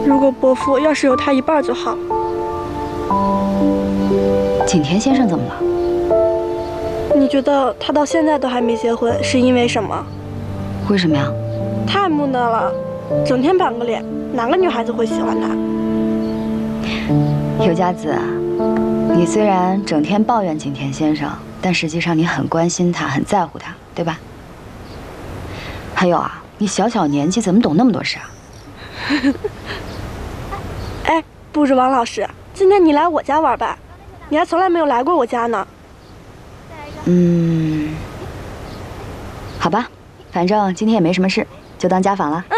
如果伯父要是有他一半就好。 景田先生怎么了？ 你觉得他到现在都还没结婚，是因为什么？ 为什么呀？ 太木讷了，整天板个脸，哪个女孩子会喜欢他？ 有佳子，你虽然整天抱怨景田先生，但实际上你很关心他，很在乎他，对吧？还有啊，你小小年纪怎么懂那么多事啊？ 哎，不是王老师，今天你来我家玩吧，你还从来没有来过我家呢。 好吧，反正今天也没什么事，就当家访了。